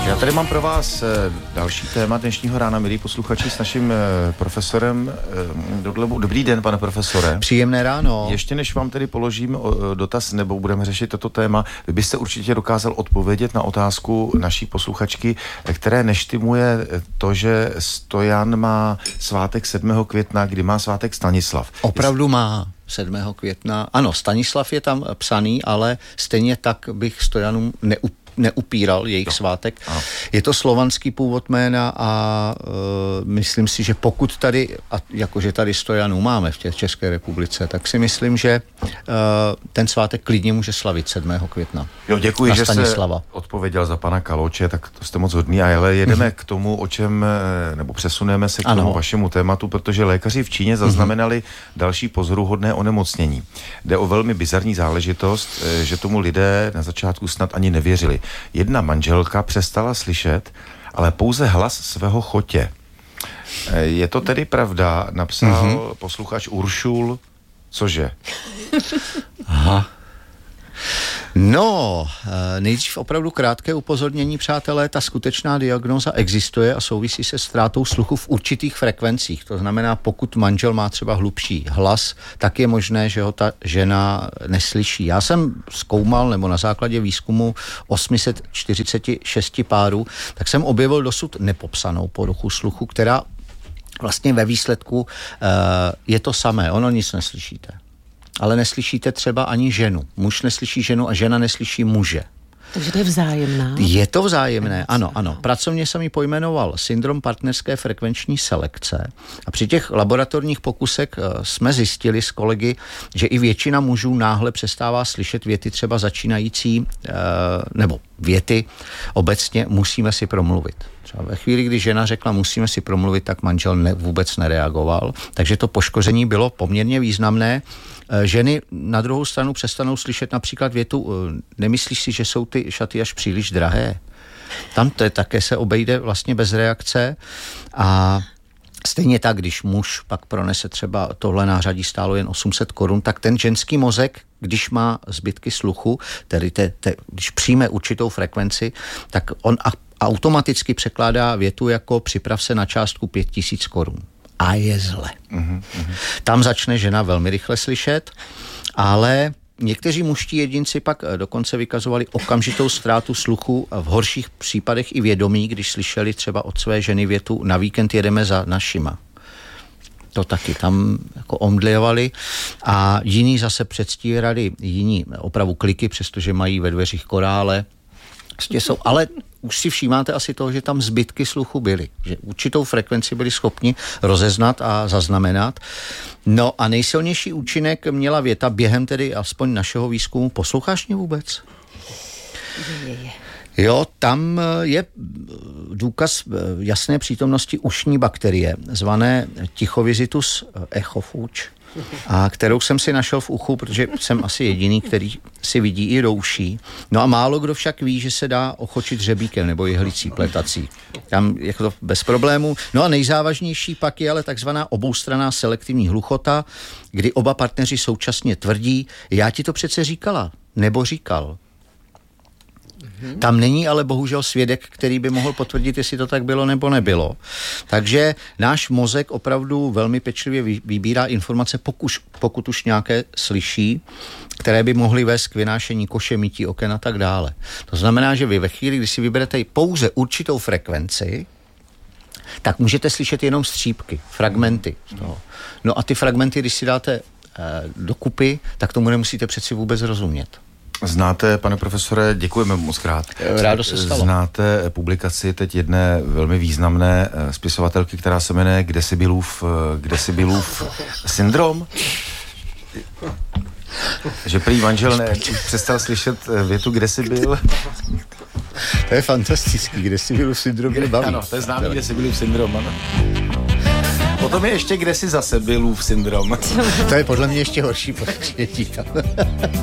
Já tady mám pro vás další téma dnešního rána, milí posluchači, s naším profesorem Dodlebou. Dobrý den, pane profesore. Příjemné ráno. Ještě než vám tedy položím dotaz, nebo budeme řešit toto téma, vy byste určitě dokázal odpovědět na otázku naší posluchačky, které neštimuje to, že Stojan má svátek 7. května, kdy má svátek Stanislav. Opravdu má 7. května. Ano, Stanislav je tam psaný, ale stejně tak bych Stojanům neupíral jejich svátek. Ano. Je to slovanský původ jména a myslím si, že pokud tady, a jakože tady Stojanů máme v České republice, tak si myslím, že ten svátek klidně může slavit 7. května. Jo, děkuji, že jste odpověděl za pana Kaloče, tak to jste moc hodný, ale jedeme k tomu, o čem, nebo přesuneme se k tomu vašemu tématu, protože lékaři v Číně zaznamenali další pozoruhodné onemocnění. Jde o velmi bizarní záležitost, že tomu lidé na začátku snad ani nevěřili. Jedna manželka přestala slyšet, ale pouze hlas svého chotě. Je to tedy pravda, napsal posluchač Uršul, cože? Aha. No, nejdřív opravdu krátké upozornění, přátelé, ta skutečná diagnóza existuje a souvisí se ztrátou sluchu v určitých frekvencích. To znamená, pokud manžel má třeba hlubší hlas, tak je možné, že ho ta žena neslyší. Já jsem zkoumal, nebo na základě výzkumu 846 párů, tak jsem objevil dosud nepopsanou poruchu sluchu, která vlastně ve výsledku je to samé, ono nic neslyšíte. Ale neslyšíte třeba ani ženu. Muž neslyší ženu a žena neslyší muže. Takže to je vzájemná. Je to vzájemné, ano. Pracovně jsem ji pojmenoval syndrom partnerské frekvenční selekce. A při těch laboratorních pokusech jsme zjistili s kolegy, že i většina mužů náhle přestává slyšet věty třeba začínající, nebo věty obecně musíme si promluvit. Třeba ve chvíli, kdy žena řekla musíme si promluvit, tak manžel vůbec nereagoval. Takže to poškození bylo poměrně významné. Ženy na druhou stranu přestanou slyšet například větu nemyslíš si, že jsou ty šaty až příliš drahé? Tam to také se obejde vlastně bez reakce a stejně tak, když muž pak pronese třeba tohle nářadí stálo jen 800 korun, tak ten ženský mozek, když má zbytky sluchu, tedy když přijme určitou frekvenci, tak on automaticky překládá větu jako připrav se na částku 5000 korun. A je zle. Tam začne žena velmi rychle slyšet, ale někteří mužští jedinci pak dokonce vykazovali okamžitou ztrátu sluchu v horších případech i vědomí, když slyšeli třeba od své ženy větu na víkend jedeme za našima. To taky tam jako omdlěvali a jiní zase předstírali, jiní opravdu kliky, přestože mají ve dveřích korále. Ale už si všímáte asi toho, že tam zbytky sluchu byly, že určitou frekvenci byli schopni rozeznat a zaznamenat. No a nejsilnější účinek měla věta během tedy aspoň našeho výzkumu. Posloucháš mě vůbec? Jo, tam je důkaz jasné přítomnosti ušní bakterie, zvané Tichovizitus echofuč, a kterou jsem si našel v uchu, protože jsem asi jediný, který si vidí i do uší. No a málo kdo však ví, že se dá ochočit hřebíkem nebo jehlicí pletací. Tam je to bez problémů. No a nejzávažnější pak je ale takzvaná oboustranná selektivní hluchota, kdy oba partneři současně tvrdí, já ti to přece říkala, nebo říkal. Tam není ale bohužel svědek, který by mohl potvrdit, jestli to tak bylo nebo nebylo. Takže náš mozek opravdu velmi pečlivě vybírá informace, pokud už nějaké slyší, které by mohly vést k vynášení koše, mytí oken a tak dále. To znamená, že vy ve chvíli, kdy si vyberete pouze určitou frekvenci, tak můžete slyšet jenom střípky, fragmenty z toho. No a ty fragmenty, když si dáte dokupy, tak tomu nemusíte přeci vůbec rozumět. Znáte, pane profesore, děkujeme moc krát. Rádo se stalo. Znáte publikaci teď jedné velmi významné spisovatelky, která se jmenuje Kdesibylův syndrom? Že prý manžel přestal slyšet větu Kdesibyl. To je fantastický, Kdesibylův syndrom mě baví. Ano, to je známý Kdesibylův syndrom, ano. Potom je ještě Kdesi zase Bylův syndrom. To je podle mě ještě horší prostředí.